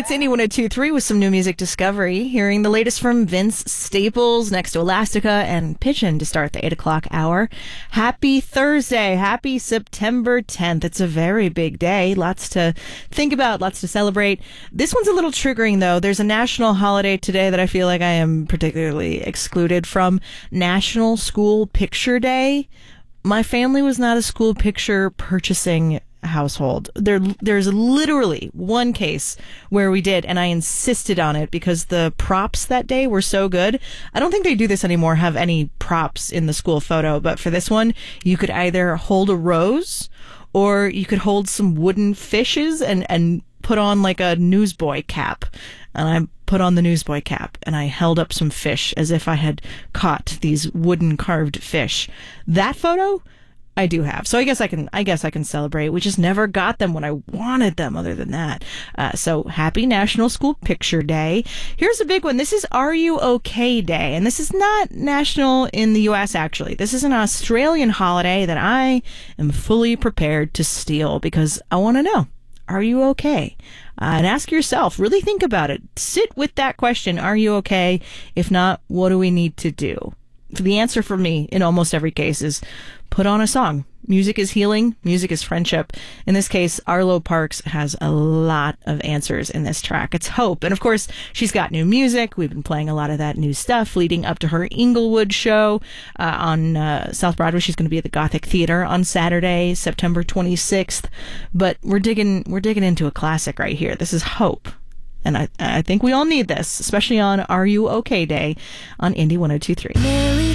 It's Indie 102.3 with some new music discovery. Hearing the latest from Vince Staples next to Elastica and Pigeon to start the 8 o'clock hour. Happy Thursday. Happy September 10th. It's a very big day. Lots to think about, lots to celebrate. This one's a little triggering, though. There's a national holiday today that I feel like I am particularly excluded from. National School Picture Day. My family was not a school picture purchasing household. There's literally one case where we did, and I insisted on it because the props that day were so good. I don't think they do this anymore, have any props in the school photo, but for this one, you could either hold a rose or you could hold some wooden fishes and put on like a newsboy cap. And I put on the newsboy cap and I held up some fish as if I had caught these wooden carved fish. That photo I do have. So I guess I can celebrate. We just never got them when I wanted them other than that. So happy National School Picture Day. Here's a big one. This is Are You OK Day? And this is not national in the U.S. actually. This is an Australian holiday that I am fully prepared to steal because I want to know. Are you okay? And ask yourself, really think about it. Sit with that question. Are you okay? If not, what do we need to do? The answer for me in almost every case is put on a song. Music is healing. Music is friendship. In this case, Arlo Parks has a lot of answers in this track. It's hope. And of course, she's got new music. We've been playing a lot of that new stuff leading up to her Inglewood show on South Broadway. She's going to be at the Gothic Theater on Saturday, September 26th. But we're digging into a classic right here. This is Hope. And I think we all need this, especially on Are You OK Day on Indie 102.3.